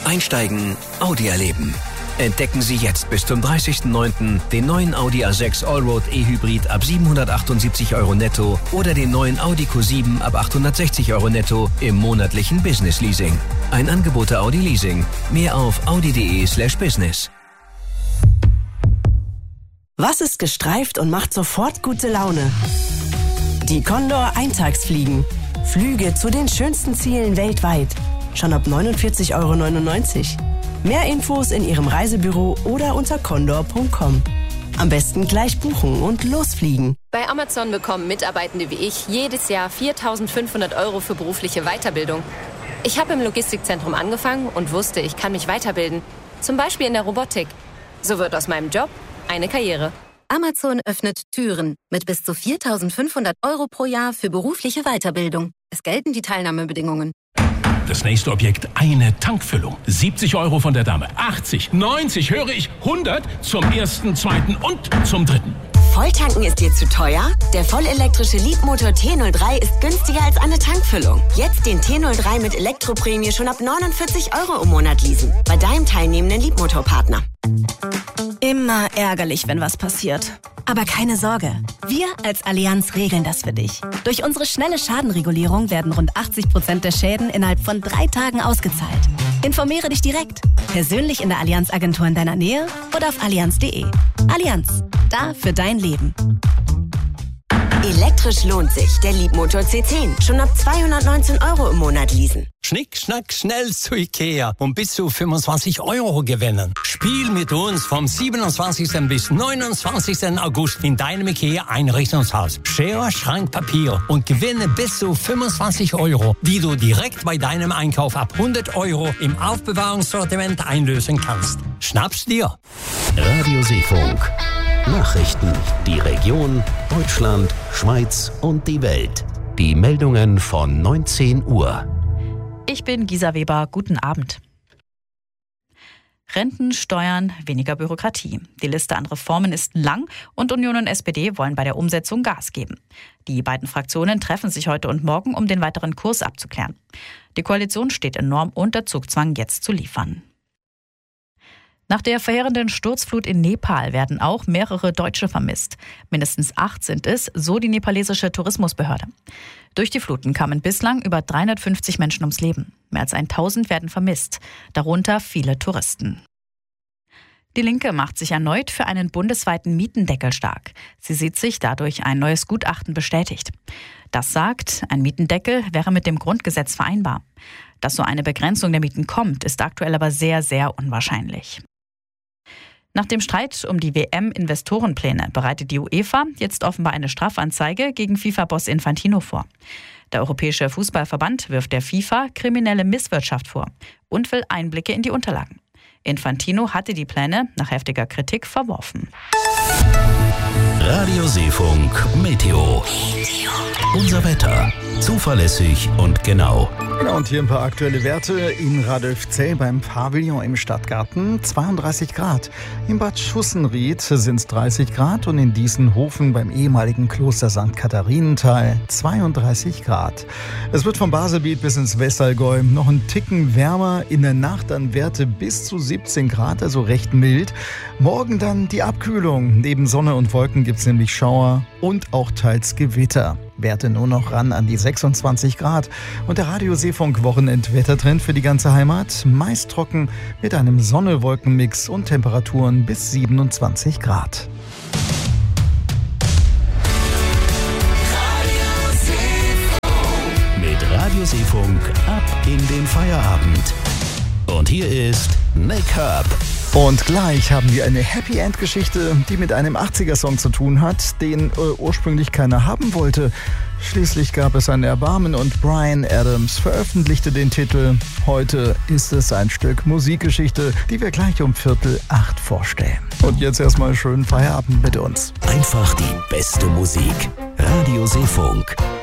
Einsteigen, Audi erleben. Entdecken Sie jetzt bis zum 30.09. den neuen Audi A6 Allroad E-Hybrid ab 778 € netto oder den neuen Audi Q7 ab 860 € netto im monatlichen Business Leasing. Ein Angebot der Audi Leasing. Mehr auf audi.de/business. Was ist gestreift und macht sofort gute Laune? Die Condor Eintagsfliegen. Flüge zu den schönsten Zielen weltweit. Schon ab 49,99 €. Mehr Infos in Ihrem Reisebüro oder unter condor.com. Am besten gleich buchen und losfliegen. Bei Amazon bekommen Mitarbeitende wie ich jedes Jahr 4.500 € für berufliche Weiterbildung. Ich habe im Logistikzentrum angefangen und wusste, ich kann mich weiterbilden. Zum Beispiel in der Robotik. So wird aus meinem Job eine Karriere. Amazon öffnet Türen mit bis zu 4.500 € pro Jahr für berufliche Weiterbildung. Es gelten die Teilnahmebedingungen. Das nächste Objekt, eine Tankfüllung. 70 € von der Dame. 80, 90, höre ich, 100 zum ersten, zweiten und zum dritten. Volltanken ist dir zu teuer? Der vollelektrische Leapmotor T03 ist günstiger als eine Tankfüllung. Jetzt den T03 mit Elektroprämie schon ab 49 € im Monat leasen. Bei deinem teilnehmenden Leapmotor-Partner. Immer ärgerlich, wenn was passiert. Aber keine Sorge, wir als Allianz regeln das für dich. Durch unsere schnelle Schadenregulierung werden rund 80% der Schäden innerhalb von 3 Tagen ausgezahlt. Informiere dich direkt, persönlich in der Allianz-Agentur in deiner Nähe oder auf allianz.de. Allianz, da für dein Leben. Elektrisch lohnt sich. Der Leapmotor C10. Schon ab 219 € im Monat leasen. Schnick, schnack, schnell zu Ikea und bis zu 25 € gewinnen. Spiel mit uns vom 27. bis 29. August in deinem Ikea-Einrichtungshaus. Schere, Schrank, Papier und gewinne bis zu 25 €, die du direkt bei deinem Einkauf ab 100 € im Aufbewahrungssortiment einlösen kannst. Schnapp's dir! Radio Seefunk. Nachrichten, die Region, Deutschland, Schweiz und die Welt. Die Meldungen von 19 Uhr. Ich bin Gisa Weber, guten Abend. Renten, Steuern, weniger Bürokratie. Die Liste an Reformen ist lang und Union und SPD wollen bei der Umsetzung Gas geben. Die beiden Fraktionen treffen sich heute und morgen, um den weiteren Kurs abzuklären. Die Koalition steht enorm unter Zugzwang, jetzt zu liefern. Nach der verheerenden Sturzflut in Nepal werden auch mehrere Deutsche vermisst. Mindestens 8 sind es, so die nepalesische Tourismusbehörde. Durch die Fluten kamen bislang über 350 Menschen ums Leben. Mehr als 1000 werden vermisst, darunter viele Touristen. Die Linke macht sich erneut für einen bundesweiten Mietendeckel stark. Sie sieht sich dadurch ein neues Gutachten bestätigt. Das sagt, ein Mietendeckel wäre mit dem Grundgesetz vereinbar. Dass so eine Begrenzung der Mieten kommt, ist aktuell aber sehr, sehr unwahrscheinlich. Nach dem Streit um die WM-Investorenpläne bereitet die UEFA jetzt offenbar eine Strafanzeige gegen FIFA-Boss Infantino vor. Der Europäische Fußballverband wirft der FIFA kriminelle Misswirtschaft vor und will Einblicke in die Unterlagen. Infantino hatte die Pläne nach heftiger Kritik verworfen. Radio Seefunk Meteo. Unser Wetter. Zuverlässig und genau. Genau, und hier ein paar aktuelle Werte. In Radolfzell beim Pavillon im Stadtgarten 32 Grad. In Bad Schussenried sind es 30 Grad und in Diessenhofen beim ehemaligen Kloster St. Katharinenthal 32 Grad. Es wird vom Baselbiet bis ins Westallgäu noch ein Ticken wärmer. In der Nacht dann Werte bis zu 17 Grad, also recht mild. Morgen dann die Abkühlung. Neben Sonne und Wolken gibt es nämlich Schauer und auch teils Gewitter. Werte nur noch ran an die 26 Grad. Und der Radio Seefunk Wochenendwettertrend für die ganze Heimat. Meist trocken mit einem Sonne-Wolken-Mix und Temperaturen bis 27 Grad. Mit Radio Seefunk ab in den Feierabend. Und hier ist Nick Herb. Und gleich haben wir eine Happy-End-Geschichte, die mit einem 80er-Song zu tun hat, den ursprünglich keiner haben wollte. Schließlich gab es ein Erbarmen und Bryan Adams veröffentlichte den Titel. Heute ist es ein Stück Musikgeschichte, die wir gleich um 7:45 vorstellen. Und jetzt erstmal schönen Feierabend mit uns. Einfach die beste Musik. Radio Seefunk.